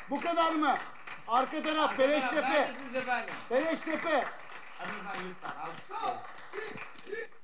Bu kadar mı? Arka taraf Beleştepe. Neredesiniz efendim? Beleştepe. Hadi efendim lütfen. Al.